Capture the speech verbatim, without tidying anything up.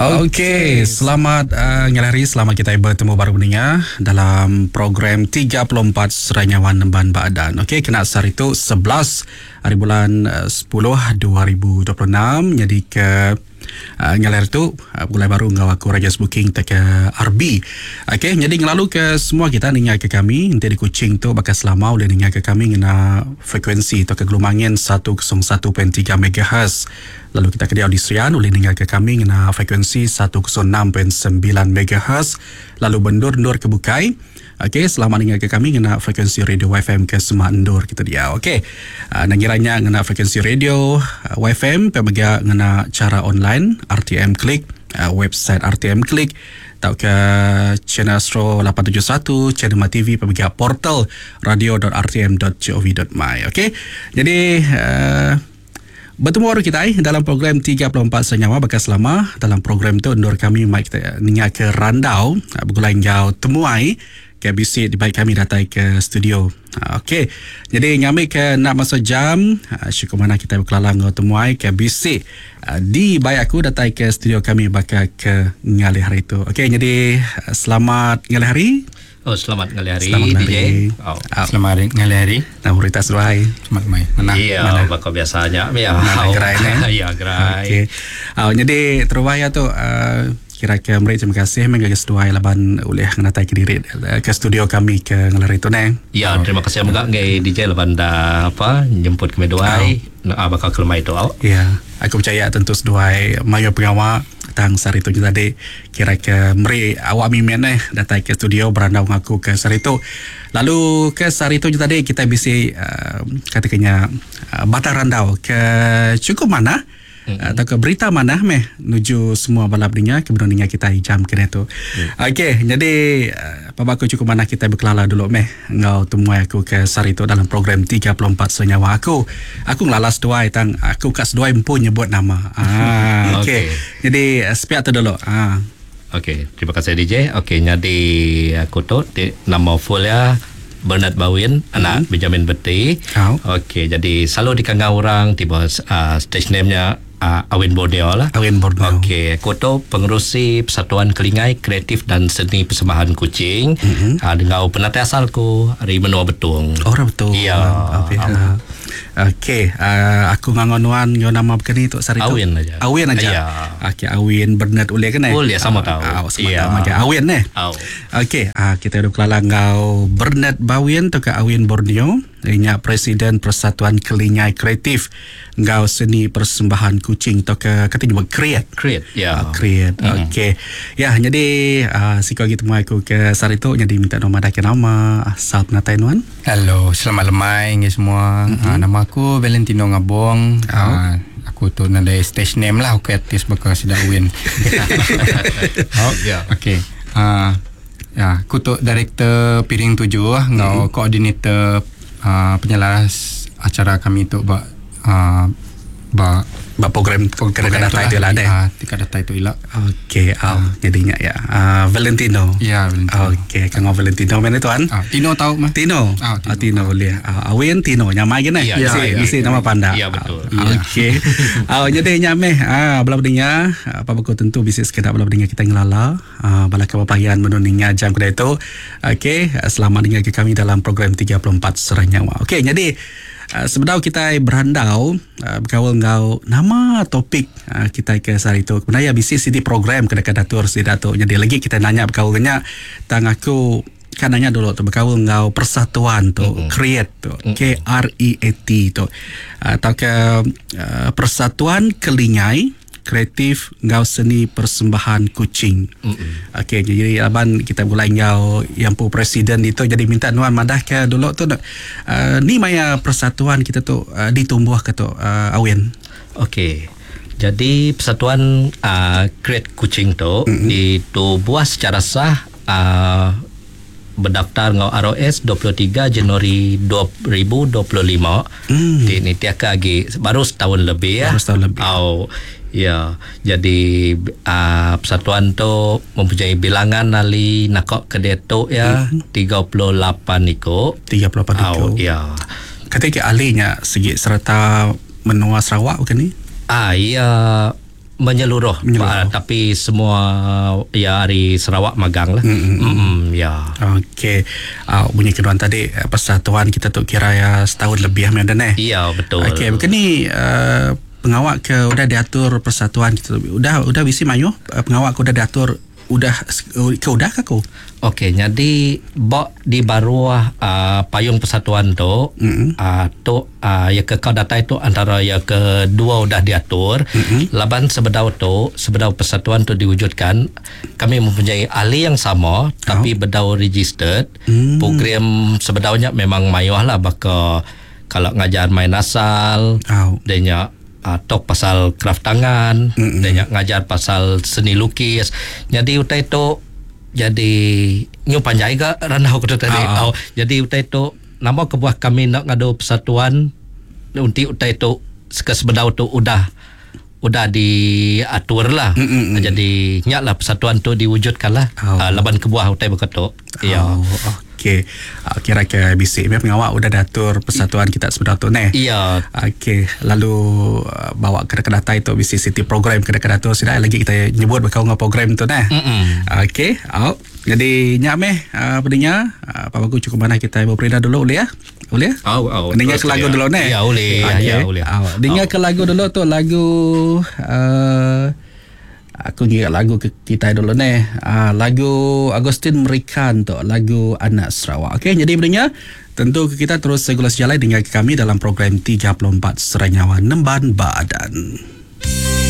Okey, selamat uh, ngelari, selamat kita bertemu baru pendengar dalam program tiga puluh empat Seranyawan Nemban Badan. Okey, kena asar itu sebelas hari bulan uh, sepuluh dua ribu dua puluh enam. Jadi ke Uh, ngalir tu uh, mulai baru ngau aku Rajas Booking tak ke R B. Okey, jadi ngelalu ke semua kita ningai ke kami nanti di Kuching tu bakal selama boleh ningai ke kami ngena frekuensi atau kegelombangin seratus satu perpuluhan tiga megahertz. Lalu kita ke di Audistrian boleh ningai ke kami ngena frekuensi seratus enam perpuluhan sembilan megahertz. Lalu bendur-bendur ke Bukai. Okey, selamat dengar ke kami ngena frekuensi radio Y F M ke Semak Endur kita dia. Okey. Uh, nangiranya ngena frekuensi radio uh, Y F M pemegang ngena cara online R T M Click, uh, website R T M Click, atau ke channel Astro lapan tujuh satu, channel T V pemegang portal radio dot r t m dot gov dot my. Okey. Jadi uh, bertemu baru kita eh, dalam program tiga puluh empat Senyawa bakal selama dalam program tu undur kami mai kita ningat ke Randau uh, bergulai ngau temuai K B C di baik kami datang ke studio. Ha, Okey. Jadi ngambil ke nak masa jam. Ha, syukur mana kita berkelalang ngau temuai K B C. Ha, di baik aku datang ke studio kami bakal ke ngalih hari itu. Okey, jadi selamat ngalih hari. Oh, selamat ngalih hari. Selamat ngalih hari. Oh. Oh. Selamat ngalih hari. Nah, Muritas Ruhai. Selamat mai. Mana? Iya, mana? bakal biasanya. Ya, Mana oh. gerai ni? Iya, gerai. Okey. Oh, jadi terbahaya tu uh, kira-kira mereka terima kasih mengagai seduai laban oleh ngatai ke diri ke studio kami ke ngelari tu neng. Ya, terima kasih juga ngai D J laban dah apa jemput kami doai. Nak oh. bakal kelemai tu. Ya, aku percaya tentu seduai mayo pengawa tang sari tu tadi kira-kira meri awak mimen eh datang ke studio berandau ngaku ke sari tu. Lalu ke sari tu tadi kita bisa uh, katakannya uh, batang randau ke cukup mana? Mm-hmm. Atau ke berita mana meh nuju semua balap dunia kebenarannya kita jam kena tu. Mm. Okey, jadi apa aku cukup mana kita berkelala dulu meh ngau temui aku ke sari tu dalam program tiga puluh empat Senyawa aku. Aku ngelalas dua tang aku kas dua empu nyebut nama. Ah, okey. Okay. Jadi sepiak tu dulu. Ah. Okey, terima kasih D J. Okey, jadi aku tu nama full ya Bernard Bawin, mm-hmm. anak Benjamin Beti. Oh. Okey, jadi selalu dikenal orang tiba uh, stage name-nya uh, Awin Borneo lah. Awin Borneo. Okey, aku tu pengerusi Persatuan Kelingai Kreatif dan Seni Persembahan Kuching. Mm-hmm. Uh, dengan penata asalku dari Menua Betung. Orang betul. Ya. Um, Okey, uh, aku ngangonuan yo nama begini tu sari tu. Awin aja. Awin aja. Ya. Okey, Awin Bernard boleh kan eh? Boleh sama tahu. Ah, sama ya. tahu macam Awin eh. Oh. Okey, uh, kita duk lalang ngau Bernard Bawin tu ke Awin Borneo, inya Presiden Persatuan Kelingai Kreatif ngau Seni Persembahan Kuching tu ke katanya buat create. Create, ya. Uh, create. Mm-hmm. Okey. Ya, jadi uh, siko gitu mau aku ke sari tu jadi minta nama dah ke nama asal penatai nuan. Halo, selamat lemai ngai semua. Mm-hmm. Uh, nama aku Valentino Ngabong. Oh. Uh, aku tu nada stage name lah aku artis bakal sudah win. Oh, ya. Okey. Uh, ya, aku tu director Piring tujuh lah, ngau mm-hmm. koordinator uh, penyelas acara kami tu ba uh, ba ba program program data itu lah deh. Ah, tika data itu ilah. Okey, ah uh, jadinya ya. Uh, Valentino. Ya, Valentino. Okey, kang Valentino mana tuan? Ah, Tino tahu mah? Tino. Ah, Tino, ah, Tino boleh. Uh, Awin Tino nyamai gini. Ya, mesti ya, mesti ya, nama ya, panda. Ya, betul. Uh, Okey. Ah, jadi nyamai ah belah bedanya apa beku tentu bisnes kita belah bedanya kita ngelala ah bala kebapayan menuningnya jam kedai itu. Okey, selamat dengar ke kami dalam program tiga puluh empat Seranyawa. Okey, jadi Uh, sebenarnya kita berandau uh, berkawal ngau nama topik uh, kita ke sehari itu sebenarnya bisnis city program kadang-kadang datur si datuk jadi lagi kita nanya berkawalnya tang aku kan nanya dulu tu berkawal ngau persatuan tu mm-hmm. create tu mm-hmm. K R E A T tu uh, atau ke uh, Persatuan Kelingai Kreatif ngau Seni Persembahan Kuching. Mm-hmm. Okey, jadi aban kita mulai ngau yang pu presiden itu jadi minta nuan madah ke dulu tu uh, ni maya persatuan kita tu uh, ditumbuh ke tu uh, Awin. Okey. Jadi persatuan uh, Create Kuching tu mm-hmm. ditubuh secara sah uh, berdaftar ngau R O S dua puluh tiga Januari dua ribu dua puluh lima. Mm. Di ni tiak lagi baru setahun lebih ya. Baru setahun lebih. Oh, ya, jadi uh, persatuan tu mempunyai bilangan nali nakok kedeto ya mm-hmm. tiga puluh lapan iko. tiga puluh lapan iko. Oh, ya. Katanya ke ahlinya segi serta menua Sarawak bukan ni? Ah, iya. menyeluruh, Menyeluruh. Uh, tapi semua ya hari Sarawak magang lah. Mm-mm. Mm-mm, ya. Okey. Uh, bunyi keduan tadi uh, persatuan kita tu kira ya setahun lebih Medan eh. Iya betul. Okey, mungkin ni uh, pengawak ke udah diatur persatuan kita. Udah udah bisi mayu uh, pengawak ke udah diatur udah ke udah ke aku. Okey, jadi bak di bawah uh, payung persatuan tu, Mm-mm. uh, tu uh, ya ke kau data itu antara ya kedua udah diatur. Mm-mm. Laban sebedau tu, sebedau persatuan tu diwujudkan, kami mempunyai ahli yang sama tapi bedau registered. Mm. Program sebedaunya memang mayuah lah baka kalau ngajar main asal, Oh. dia Uh, tok pasal craft tangan, Mm-mm. dan ngajar pasal seni lukis. Jadi utai tu jadi nyu panjai ke ranah aku tu tadi. Ah, ah. Oh, jadi utai tu nama kebuah kami nak ngadu persatuan unti utai tu ke sebedau tu udah udah diatur lah. Mm-mm. Jadi nyak lah persatuan tu diwujudkan lah. Oh. Uh, laban kebuah utai berketuk. Ya. Oh, okey. Uh, kira-kira bisik memang pengawak udah diatur persatuan kita sebenarnya tu ne. Iya. Okey, lalu uh, bawa ke data itu bisi city program ke data tu sudah lagi kita nyebut bakal ngau program tu ne. Mm-mm. Okey, oh. Jadi nyak meh uh, pendengar, uh, apa bagus cukup mana kita berperindah dulu boleh ya? Boleh? Oh, oh, Dengar terus ke lagu ya. dulu ne. Ya, boleh. Okey. Ya, boleh. Oh, dengar Oh. ke lagu dulu tu lagu uh, aku ingat lagu kita dulu ni. Uh, lagu Agustin Merikan tu, lagu Anak Sarawak. Okey, jadi pendengar, tentu kita terus segala sejalan dengan kami dalam program tiga puluh empat Serenyawan Nemban Badan.